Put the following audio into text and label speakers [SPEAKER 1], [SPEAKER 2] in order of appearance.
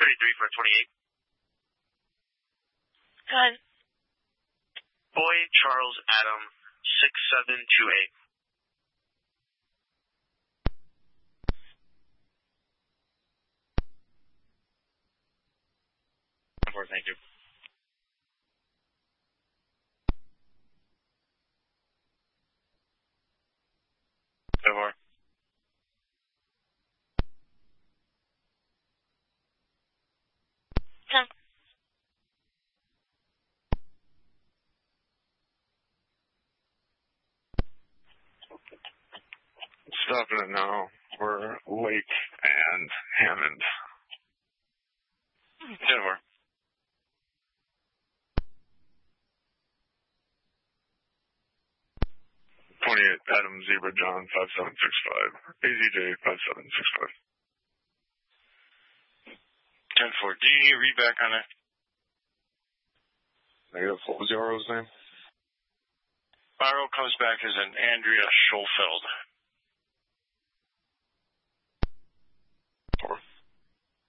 [SPEAKER 1] 33 for 28.
[SPEAKER 2] Go ahead.
[SPEAKER 1] Boy Charles Adam 6728. Thank you. Over.
[SPEAKER 2] 10.
[SPEAKER 3] Stopping it now. We're Lake and Hammond.
[SPEAKER 1] Over.
[SPEAKER 3] 28 Adam Zebra John 5765. AZJ 5765.
[SPEAKER 1] 10-4. Do you need a read back on it?
[SPEAKER 3] Negative. What was Yaro's name?
[SPEAKER 1] Barrow comes back as an Andrea Schofeld.